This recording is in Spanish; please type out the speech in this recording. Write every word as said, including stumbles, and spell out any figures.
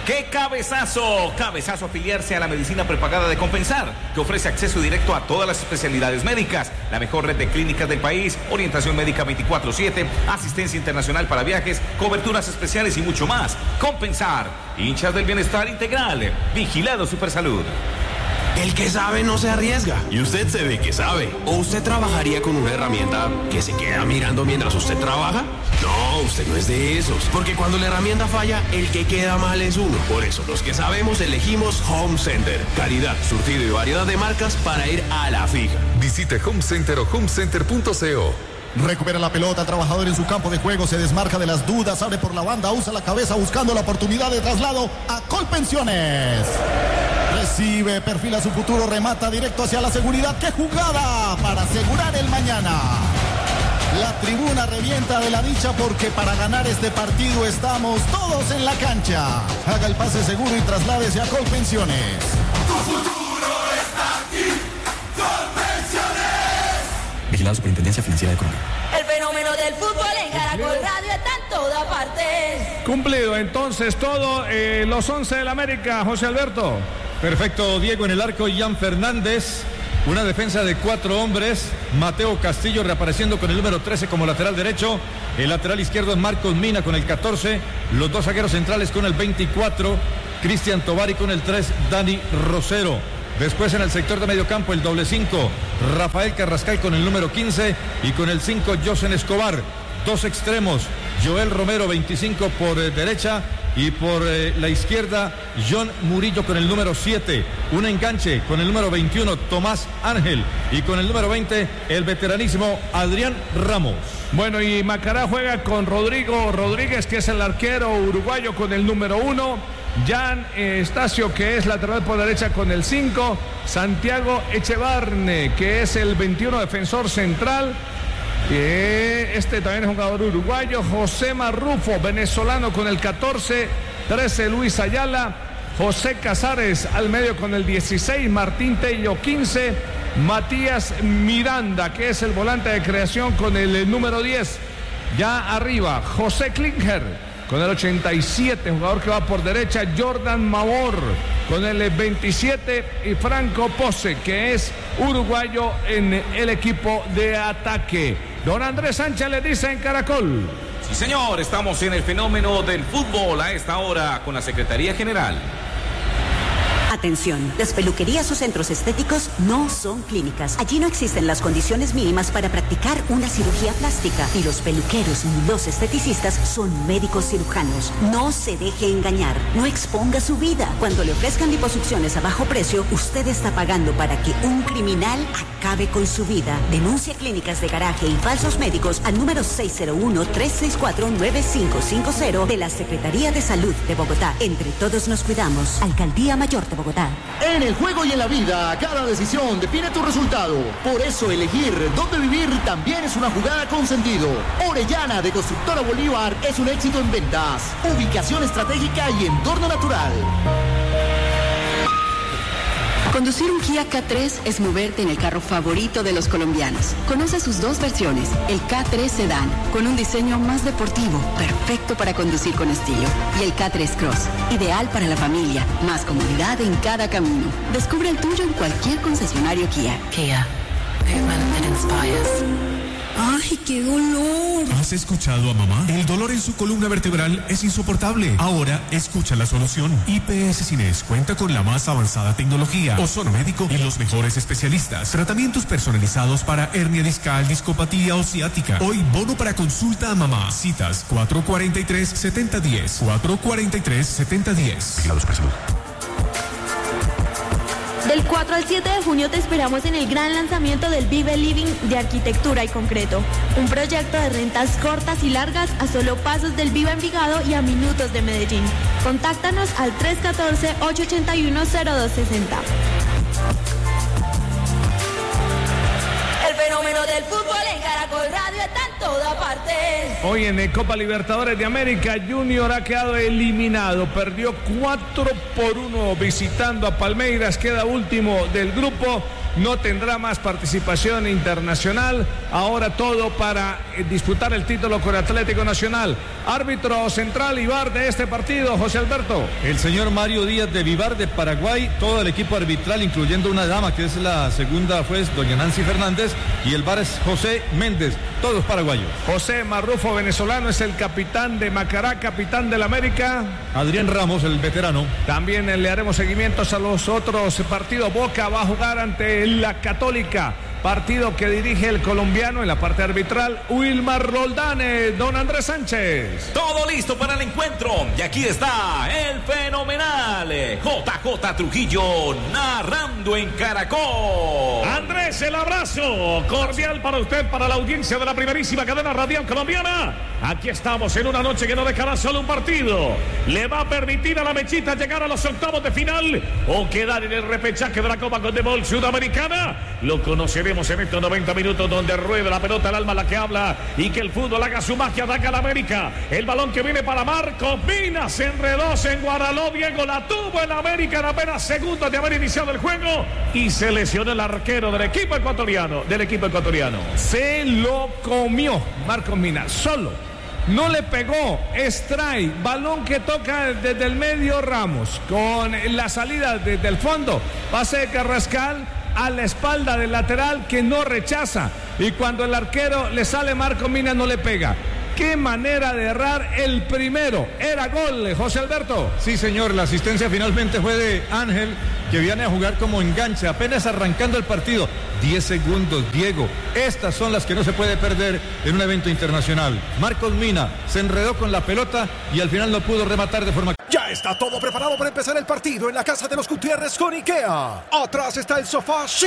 ¡Qué cabezazo! Cabezazo afiliarse a la medicina prepagada de Compensar, que ofrece acceso directo a todas las especialidades médicas, la mejor red de clínicas del país, orientación médica veinticuatro siete, asistencia internacional para viajes, coberturas especiales y mucho más. Compensar, hinchas del bienestar integral, vigilado Supersalud. El que sabe no se arriesga. Y usted se ve que sabe. ¿O usted trabajaría con una herramienta que se queda mirando mientras usted trabaja? No, usted no es de esos. Porque cuando la herramienta falla, el que queda mal es uno. Por eso, los que sabemos elegimos Home Center. Calidad, surtido y variedad de marcas para ir a la fija. Visite Home Center o homecenter punto co. Recupera la pelota, el trabajador en su campo de juego, se desmarca de las dudas, abre por la banda, usa la cabeza buscando la oportunidad de traslado a Colpensiones. Recibe, perfila su futuro, remata directo hacia la seguridad. ¡Qué jugada para asegurar el mañana! La tribuna revienta de la dicha porque para ganar este partido estamos todos en la cancha. Haga el pase seguro y trasládese a Colpensiones. Tu futuro está aquí, Colpensiones. Vigilado Superintendencia Financiera de Colombia. El fenómeno del fútbol en Caracol Radio está en toda parte. Cumplido entonces todo, eh, los once del América, José Alberto. Perfecto, Diego en el arco, Ian Fernández. Una defensa de cuatro hombres. Mateo Castillo reapareciendo con el número trece como lateral derecho. El lateral izquierdo es Marcos Mina con el catorce. Los dos zagueros centrales con el veinticuatro. Cristian Tovar y con el tres, Dani Rosero. Después en el sector de medio campo el doble cinco, Rafael Carrascal con el número quince y con el cinco, Josen Escobar. Dos extremos, Joel Romero veinticinco por eh, derecha y por eh, la izquierda John Murillo con el número siete. Un enganche con el número veintiuno, Tomás Ángel, y con el número veinte el veteranísimo Adrián Ramos. Bueno, y Macará juega con Rodrigo Rodríguez, que es el arquero uruguayo con el número uno. Jan Estacio, que es lateral por derecha con el cinco. Santiago Echevarne, que es el veintiuno, defensor central. Este también es un jugador uruguayo. José Marrufo, venezolano, con el catorce. trece, Luis Ayala. José Casares al medio con el dieciséis. Martín Tello, quince. Matías Miranda, que es el volante de creación, con el número diez. Ya arriba, José Klinger con el ochenta y siete, jugador que va por derecha. Jordan Mavor con el veintisiete y Franco Pose, que es uruguayo en el equipo de ataque. Don Andrés Sánchez le dice en Caracol. Sí, señor, estamos en el fenómeno del fútbol a esta hora con la Secretaría General. Atención, las peluquerías o centros estéticos no son clínicas. Allí no existen las condiciones mínimas para practicar una cirugía plástica. Y los peluqueros ni los esteticistas son médicos cirujanos. No se deje engañar, no exponga su vida. Cuando le ofrezcan liposucciones a bajo precio, usted está pagando para que un criminal acabe con su vida. Denuncia clínicas de garaje y falsos médicos al número seis cero uno, tres seis cuatro, nueve cinco cinco cero de la Secretaría de Salud de Bogotá. Entre todos nos cuidamos. Alcaldía Mayor de Bogotá. En el juego y en la vida, cada decisión define tu resultado. Por eso elegir dónde vivir también es una jugada con sentido. Orellana de Constructora Bolívar es un éxito en ventas, ubicación estratégica y entorno natural. Conducir un Kia K tres es moverte en el carro favorito de los colombianos. Conoce sus dos versiones, el K tres Sedan, con un diseño más deportivo, perfecto para conducir con estilo, y el K tres Cross, ideal para la familia, más comodidad en cada camino. Descubre el tuyo en cualquier concesionario Kia. Kia, movement that inspires. ¡Ay, qué dolor! ¿Has escuchado a mamá? El dolor en su columna vertebral es insoportable. Ahora escucha la solución. I P S Cines cuenta con la más avanzada tecnología, ozono médico y los mejores especialistas. Tratamientos personalizados para hernia discal, discopatía o ciática. Hoy bono para consulta a mamá. Citas cuatro cuatro tres, siete cero uno cero. cuatro cuatro tres, siete cero uno cero. Vigilados por salud. Del cuatro al siete de junio te esperamos en el gran lanzamiento del Vive Living de Arquitectura y Concreto, un proyecto de rentas cortas y largas a solo pasos del Viva Envigado y a minutos de Medellín. Contáctanos al tres uno cuatro, ocho ocho uno, cero dos seis cero. El fenómeno del fútbol en Caracol Radio está en toda parte. Hoy en el Copa Libertadores de América, Junior ha quedado eliminado. Perdió cuatro por uno visitando a Palmeiras. Queda último del grupo. no tendrá más participación internacional. Ahora todo para eh, disputar el título con Atlético Nacional. Árbitro central y V A R de este partido, José Alberto. El señor Mario Díaz de Vivar de Paraguay, todo el equipo arbitral, incluyendo una dama que es la segunda juez, doña Nancy Fernández, y el V A R es José Méndez, todos paraguayos. José Marrufo, venezolano, es el capitán de Macará, capitán del América. Adrián Ramos, el veterano. También le haremos seguimientos a los otros partidos. Boca va a jugar ante la Católica, partido que dirige el colombiano en la parte arbitral, Wilmar Roldán. Don Andrés Sánchez. Todo listo para el encuentro. Y aquí está el fenomenal J J Trujillo narrando en Caracol. Andrés, el abrazo cordial para usted, para la audiencia de la primerísima cadena radial colombiana. Aquí estamos en una noche que no dejará solo un partido. ¿Le va a permitir a la Mechita llegar a los octavos de final o quedar en el repechaje de la Copa Conmebol Sudamericana? Lo conoceremos en estos noventa minutos donde rueda la pelota, el alma la que habla y que el fútbol haga su magia. Ataca a la América. El balón que viene para Marcos Mina, se enredó, se enguaraló. Diego la tuvo en América en apenas segundos de haber iniciado el juego y se lesionó el arquero del equipo ecuatoriano. Del equipo ecuatoriano. Se lo comió Marcos Mina, solo. No le pegó, extrae, balón que toca desde el medio Ramos, con la salida desde el fondo, pase de Carrascal a la espalda del lateral que no rechaza, y cuando el arquero le sale Marco Mina no le pega. Qué manera de errar el primero. Era gol, José Alberto. Sí, señor, la asistencia finalmente fue de Ángel, que viene a jugar como enganche, apenas arrancando el partido. diez segundos, Diego. Estas son las que no se puede perder en un evento internacional. Marcos Mina se enredó con la pelota y al final no pudo rematar de forma... Ya está todo preparado para empezar el partido en la casa de los Gutiérrez con IKEA. Atrás está el sofá